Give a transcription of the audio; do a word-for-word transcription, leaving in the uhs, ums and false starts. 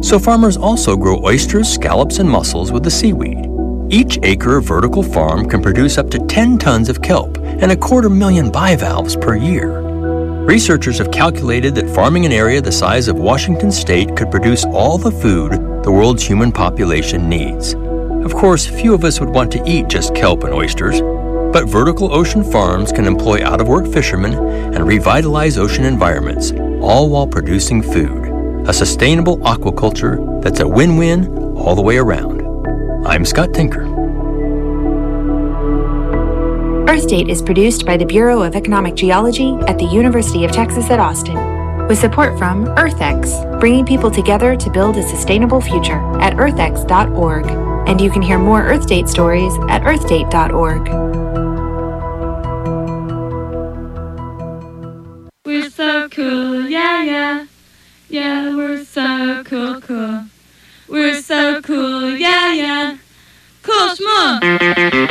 So farmers also grow oysters, scallops, and mussels with the seaweed. Each acre of vertical farm can produce up to ten tons of kelp and a quarter million bivalves per year. Researchers have calculated that farming an area the size of Washington state could produce all the food the world's human population needs. Of course, few of us would want to eat just kelp and oysters, but vertical ocean farms can employ out-of-work fishermen and revitalize ocean environments, all while producing food. A sustainable aquaculture that's a win-win all the way around. I'm Scott Tinker. Earth Date is produced by the Bureau of Economic Geology at the University of Texas at Austin, with support from EarthX, bringing people together to build a sustainable future at earth x dot org. And you can hear more Earth Date stories at earth date dot org. We're so cool, yeah, yeah. Yeah, we're so cool, cool. We're so cool, yeah, yeah. Cool schmoo.